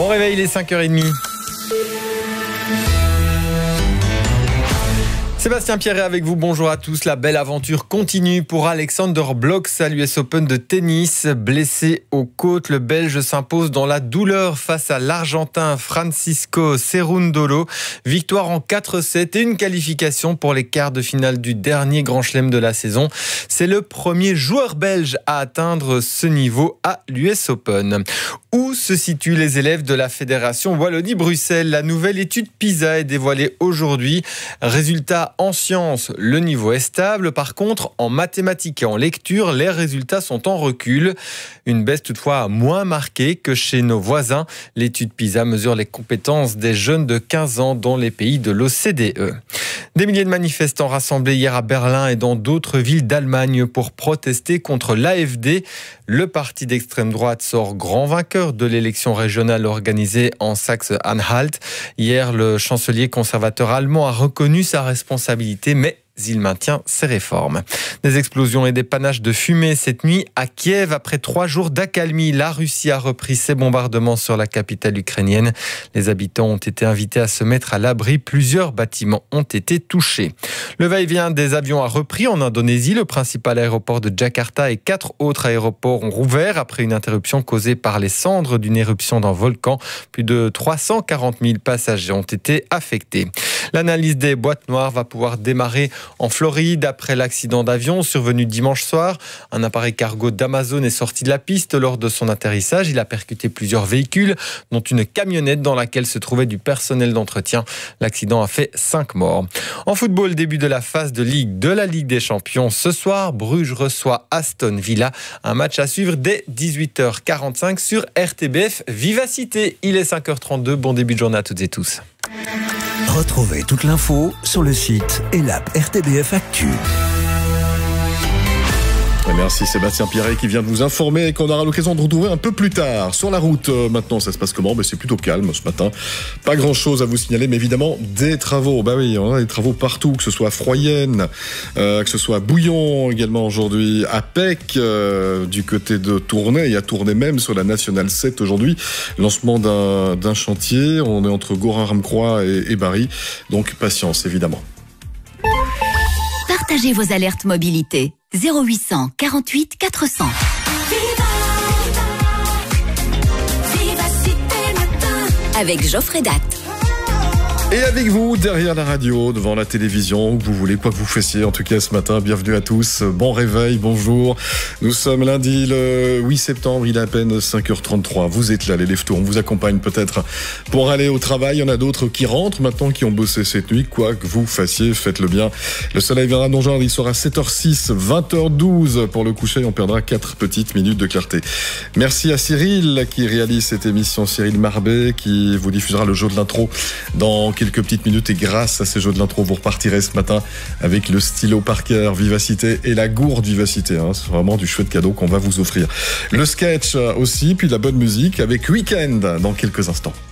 Bon réveil, il est 5h30. Sébastien Pierret avec vous, bonjour à tous. La belle aventure continue pour Alexander Blok à l'US Open de tennis. Blessé aux côtes, le Belge s'impose dans la douleur face à l'Argentin Francisco Cerundolo. Victoire en 4-7 et une qualification pour les quarts de finale du dernier Grand Chelem de la saison. C'est le premier joueur belge à atteindre ce niveau à l'US Open. Où se situent les élèves de la Fédération Wallonie-Bruxelles ? La nouvelle étude PISA est dévoilée aujourd'hui. Résultat en sciences, le niveau est stable. Par contre, en mathématiques et en lecture, les résultats sont en recul. Une baisse toutefois moins marquée que chez nos voisins. L'étude PISA mesure les compétences des jeunes de 15 ans dans les pays de l'OCDE. Des milliers de manifestants rassemblés hier à Berlin et dans d'autres villes d'Allemagne pour protester contre l'AfD. Le parti d'extrême droite sort grand vainqueur de l'élection régionale organisée en Saxe-Anhalt. Hier, le chancelier conservateur allemand a reconnu sa responsabilité, mais il maintient ses réformes. Des explosions et des panaches de fumée cette nuit à Kiev. Après 3 jours d'accalmie, la Russie a repris ses bombardements sur la capitale ukrainienne. Les habitants ont été invités à se mettre à l'abri. Plusieurs bâtiments ont été touchés. Le va-et-vient des avions a repris en Indonésie. Le principal aéroport de Jakarta et 4 autres aéroports ont rouvert après une interruption causée par les cendres d'une éruption d'un volcan. Plus de 340 000 passagers ont été affectés. L'analyse des boîtes noires va pouvoir démarrer en Floride après l'accident d'avion survenu dimanche soir. Un appareil cargo d'Amazon est sorti de la piste lors de son atterrissage. Il a percuté plusieurs véhicules, dont une camionnette dans laquelle se trouvait du personnel d'entretien. L'accident a fait 5 morts. En football, début de la phase de Ligue de la Ligue des Champions. Ce soir, Bruges reçoit Aston Villa. Un match à suivre dès 18h45 sur RTBF Vivacité. Il est 5h32. Bon début de journée à toutes et tous. Retrouvez toute l'info sur le site et l'app RTBF Actu. Merci Sébastien Pierret qui vient de vous informer et qu'on aura l'occasion de retrouver un peu plus tard. Sur la route, maintenant, ça se passe comment ? C'est plutôt calme ce matin. Pas grand chose à vous signaler, mais évidemment, des travaux. Bah oui, on a des travaux partout, que ce soit à Froyenne, que ce soit à Bouillon également aujourd'hui, à Pec, du côté de Tournai. Il y a Tournai même sur la Nationale 7 aujourd'hui. Lancement d'un chantier. On est entre Gorin-Ramcroix et Bari. Donc, patience, évidemment. Partagez vos alertes mobilité. 0800 48 400. Avec Geoffrey Datt. Et avec vous, derrière la radio, devant la télévision, où vous voulez, quoi que vous fassiez, en tout cas ce matin, bienvenue à tous, bon réveil, bonjour. Nous sommes lundi le 8 septembre, il est à peine 5h33, vous êtes là, les lève-tôt, on vous accompagne peut-être pour aller au travail, il y en a d'autres qui rentrent maintenant, qui ont bossé cette nuit, quoi que vous fassiez, faites-le bien. Le soleil viendra nous rejoindre, il sera 7h06, 20h12 pour le coucher, on perdra 4 petites minutes de clarté. Merci à Cyril qui réalise cette émission, Cyril Marbet, qui vous diffusera le jeu de l'intro dans quelques petites minutes et grâce à ces jeux de l'intro, vous repartirez ce matin avec le stylo Parker Vivacité et la gourde Vivacité. C'est vraiment du chouette cadeau qu'on va vous offrir. Le sketch aussi, puis la bonne musique avec Weekend dans quelques instants.